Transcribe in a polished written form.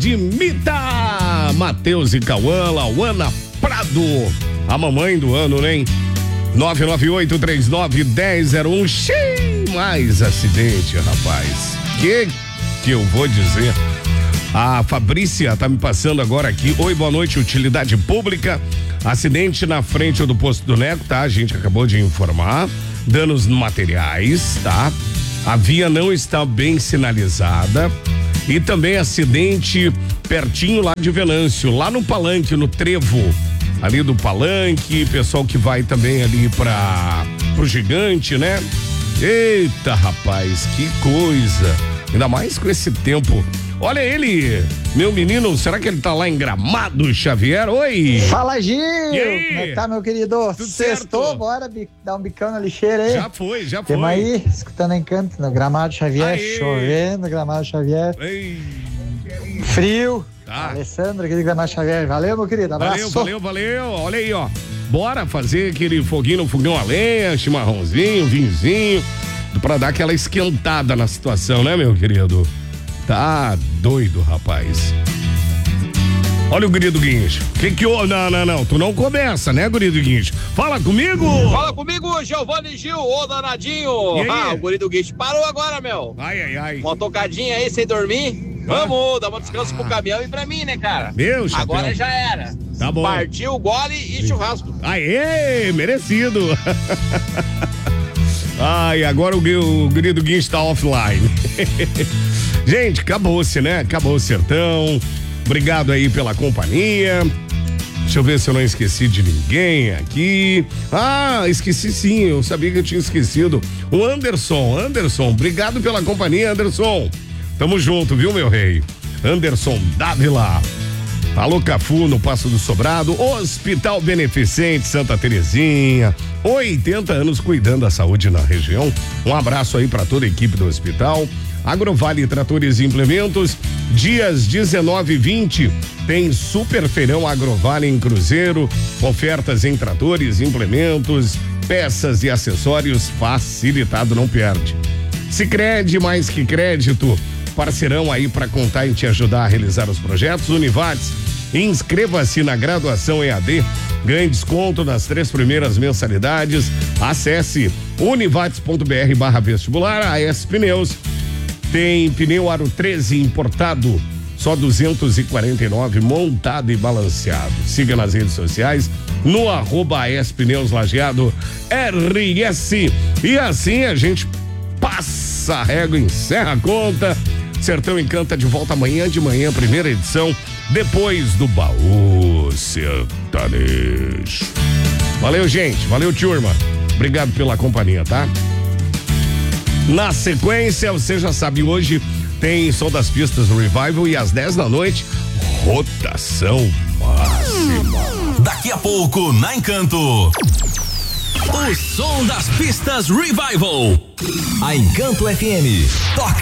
Edmita, Matheus e Cauã, Lauana Prado, a mamãe do ano, né? 998391001. Xiii, mais acidente, rapaz. Que eu vou dizer? A Fabrícia tá me passando agora aqui. Oi, boa noite, utilidade pública. Acidente na frente do posto do Neco, tá? A gente acabou de informar. Danos materiais, tá? A via não está bem sinalizada. E também acidente pertinho lá de Venâncio, lá no Palanque, no trevo ali do Palanque, pessoal que vai também ali pro Gigante, né? Eita, rapaz, que coisa. Ainda mais com esse tempo. Olha ele, meu menino, será que ele tá lá em Gramado, Xavier? Oi! Fala, Gil! Como é que tá, meu querido? Tudo Sextou, certo? Bora dar um bicão na lixeira aí. Já foi. Tamo aí, escutando Encanto no Gramado Xavier, Aê. chovendo no Gramado Xavier. Ei. Frio. Tá. Alessandro, aqui do Gramado Xavier. Valeu, meu querido, abraço. Valeu. Olha aí, ó. Bora fazer aquele foguinho no fogão a lenha, chimarrãozinho, vinhozinho, pra dar aquela esquentada na situação, né, meu querido? Tá doido, rapaz. Olha o guri do Guincho. Que houve? Não. Tu não começa, né, guri do Guincho? Fala comigo! Fala comigo, Giovanni Gil, ô danadinho! O guri do Guincho parou agora, meu. Ai. Uma tocadinha aí sem dormir. Vamos, dar um descanso pro caminhão e pra mim, né, cara? Meu chapéu. Agora já era. Tá bom. Partiu, gole e churrasco. Aê, merecido. Ai, agora o guri do Guincho tá offline. Gente, acabou-se, né? Acabou o sertão. Obrigado aí pela companhia. Deixa eu ver se eu não esqueci de ninguém aqui. Esqueci sim, eu sabia que eu tinha esquecido. O Anderson, obrigado pela companhia, Anderson. Tamo junto, viu, meu rei? Anderson Dávila. Alô, Cafu, no Passo do Sobrado. Hospital Beneficente Santa Terezinha. 80 anos cuidando da saúde na região. Um abraço aí pra toda a equipe do hospital. Agrovale Tratores e Implementos, dias 19 e 20, tem Super Feirão Agrovale em Cruzeiro, ofertas em tratores, implementos, peças e acessórios, facilitado, não perde. Sicredi, mais que crédito, parceirão aí para contar e te ajudar a realizar os projetos. Univates, inscreva-se na graduação EAD, ganhe desconto nas 3 primeiras mensalidades, acesse univates.br/vestibular. AS Pneus, tem pneu Aro 13 importado, só 249, montado e balanceado. Siga nas redes sociais, no @AS Pneus Lajeado RS. E assim a gente passa a régua, encerra a conta. Sertão Encanta de volta amanhã de manhã, primeira edição, depois do Baú Sertanejo. Valeu, gente. Valeu, turma. Obrigado pela companhia, tá? Na sequência, você já sabe, hoje tem Som das Pistas Revival e às 10 da noite, rotação máxima. Daqui a pouco, na Encanto, o Som das Pistas Revival. A Encanto FM toca